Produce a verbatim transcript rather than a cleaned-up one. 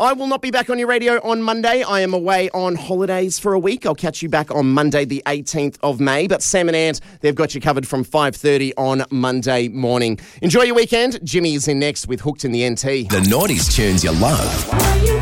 I will not be back on your radio on Monday. I am away on holidays for a week. I'll catch you back on Monday, the eighteenth of May. But Sam and Ant, they've got you covered from five thirty on Monday morning. Enjoy your weekend. Jimmy is in next with Hooked in the N T. The nineties tunes you love.